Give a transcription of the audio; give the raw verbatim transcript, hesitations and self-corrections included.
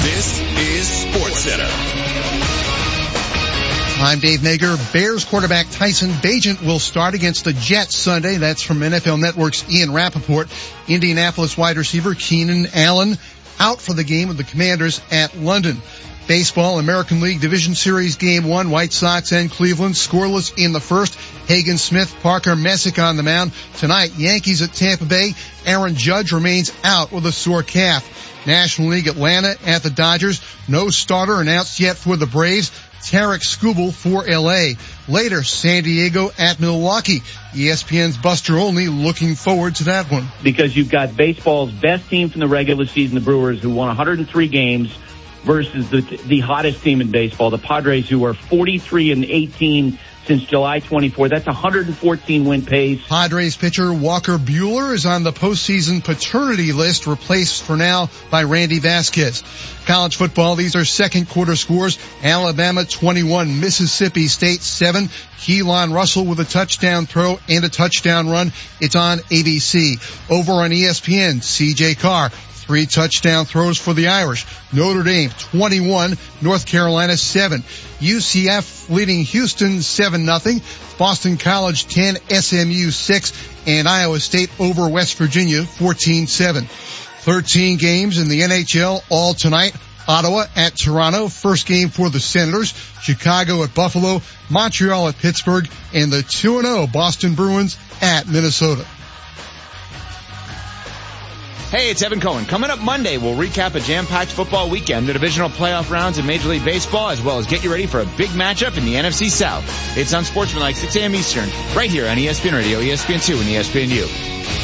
This is SportsCenter. I'm Dave Nager. Bears quarterback Tyson Bagent will start against the Jets Sunday. That's from N F L Network's Ian Rappaport. Indianapolis wide receiver Keenan Allen out for the game with the Commanders at London. Baseball, American League Division Series Game one, White Sox and Cleveland, scoreless in the first. Hagen Smith, Parker Messick on the mound. Tonight, Yankees at Tampa Bay. Aaron Judge remains out with a sore calf. National League, Atlanta at the Dodgers. No starter announced yet for the Braves. Tarek Skubal for L A. Later, San Diego at Milwaukee. E S P N's Buster Olney looking forward to that one. Because you've got baseball's best team from the regular season, the Brewers, who won one hundred three games, versus the the hottest team in baseball, the Padres, who are forty-three and eighteen since July twenty-fourth. That's one hundred fourteen win pace. Padres pitcher Walker Buehler is on the postseason paternity list, replaced for now by Randy Vasquez. College football, these are second quarter scores. Alabama twenty-one, Mississippi State seven. Keelan Russell with a touchdown throw and a touchdown run. It's on A B C. Over on E S P N, C J Carr. Three touchdown throws for the Irish. Notre Dame twenty-one, North Carolina seven. U C F leading Houston seven nothing. Boston College ten, S M U six, and Iowa State over West Virginia fourteen seven. thirteen games in the N H L all tonight. Ottawa at Toronto, first game for the Senators. Chicago at Buffalo, Montreal at Pittsburgh, and the two and oh Boston Bruins at Minnesota. Hey, it's Evan Cohen. Coming up Monday, we'll recap a jam-packed football weekend, the divisional playoff rounds in Major League Baseball, as well as get you ready for a big matchup in the N F C South. It's on Sportsmanlike, six a.m. Eastern, right here on E S P N Radio, E S P N two, and E S P N U.